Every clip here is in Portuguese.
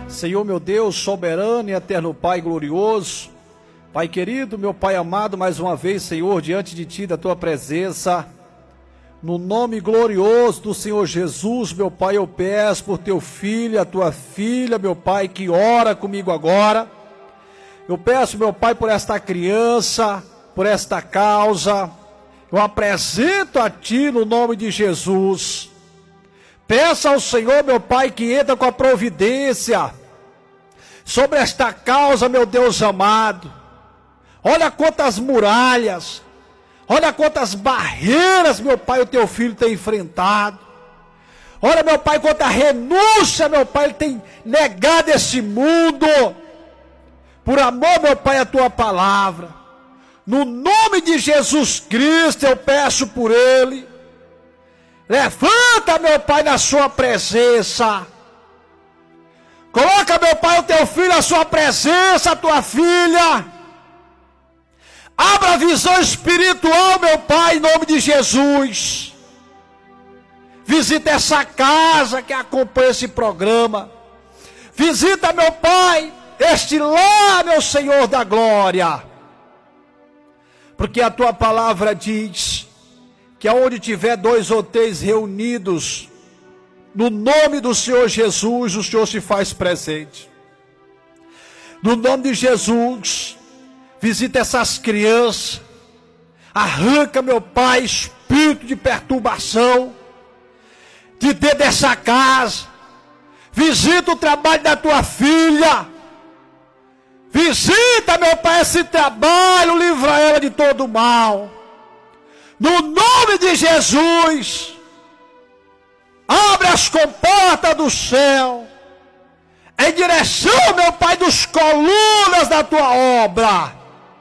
Senhor meu Deus, soberano e eterno Pai glorioso, Pai querido, meu Pai amado, mais uma vez, Senhor, diante de Ti, da Tua presença, no nome glorioso do Senhor Jesus, meu Pai, eu peço por Teu Filho, a Tua filha, meu Pai, que ora comigo agora. Eu peço, meu Pai, por esta criança, por esta causa, eu apresento a Ti no nome de Jesus. Peça ao Senhor, meu Pai, que entra com a providência sobre esta causa, meu Deus amado. Olha quantas muralhas, olha quantas barreiras, meu Pai, o Teu filho tem enfrentado. Olha, meu Pai, quanta renúncia, meu Pai, ele tem negado esse mundo. Por amor, meu Pai, a Tua palavra. No nome de Jesus Cristo, eu peço por ele. Levanta, meu Pai, na Sua presença. Coloca, meu Pai, o Teu filho na Sua presença, a Tua filha. Abra a visão espiritual, meu Pai, em nome de Jesus. Visita essa casa que acompanha esse programa. Visita, meu Pai, este lar, meu Senhor da glória. Porque a Tua palavra diz que aonde tiver 2 ou 3 reunidos, no nome do Senhor Jesus, o Senhor se faz presente. No nome de Jesus, visita essas crianças. Arranca, meu Pai, espírito de perturbação de dentro dessa casa. Visita o trabalho da Tua filha. Visita, meu Pai, esse trabalho. Livra ela de todo mal. No nome de Jesus. Abre as comportas do céu. Em direção, meu Pai, dos colunas da Tua obra.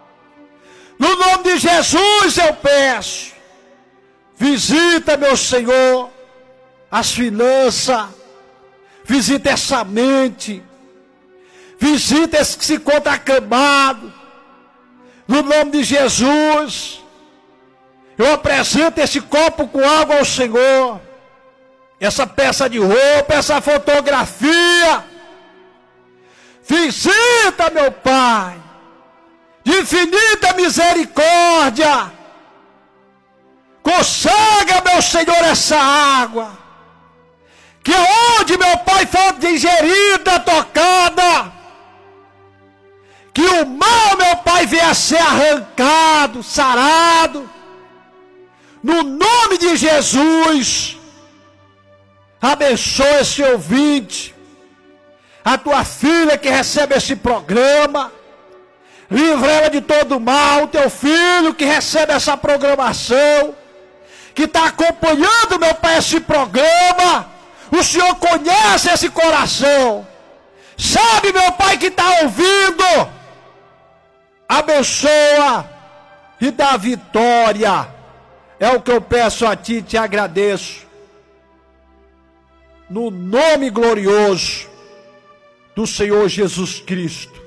No nome de Jesus eu peço. Visita, meu Senhor, as finanças. Visita essa mente. Visita esse que se encontra acamado. No nome de Jesus. Eu apresento esse copo com água ao Senhor. Essa peça de roupa, essa fotografia. Visita, meu Pai, de infinita misericórdia. Consagra, meu Senhor, essa água. Que onde, meu Pai, for digerida, tocada, que o mal, meu Pai, venha a ser arrancado, sarado. No nome de Jesus. Abençoa esse ouvinte. A Tua filha que recebe esse programa. Livra ela de todo mal. O Teu filho que recebe essa programação. Que está acompanhando, meu Pai, esse programa. O Senhor conhece esse coração. Sabe, meu Pai, que está ouvindo. Abençoa e dá vitória. É o que eu peço a Ti e te agradeço. No nome glorioso do Senhor Jesus Cristo.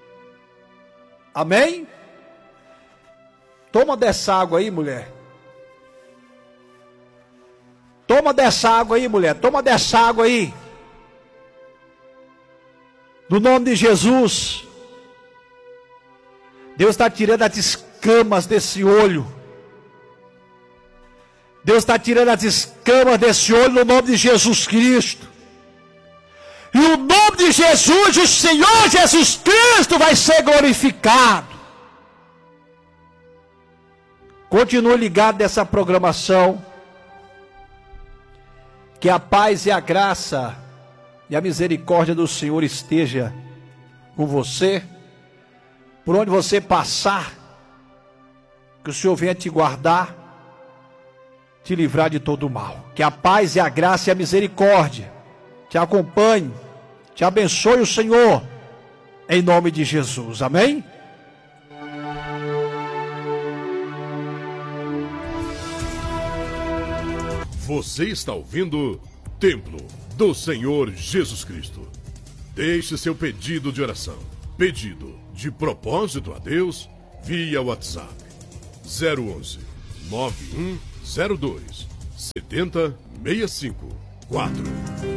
Amém? Toma dessa água aí, mulher. Toma dessa água aí, mulher. Toma dessa água aí. No nome de Jesus. Deus está tirando as escamas desse olho. Deus está tirando as escamas desse olho no nome de Jesus Cristo. E o nome de Jesus, o Senhor Jesus Cristo vai ser glorificado. Continue ligado nessa programação. Que a paz e a graça e a misericórdia do Senhor esteja com você. Por onde você passar, que o Senhor venha te guardar, te livrar de todo o mal. Que a paz e a graça e a misericórdia te acompanhe, te abençoe o Senhor, em nome de Jesus. Amém? Você está ouvindo Templo do Senhor Jesus Cristo. Deixe seu pedido de oração, pedido de propósito a Deus, via WhatsApp 011 9102 7065 4.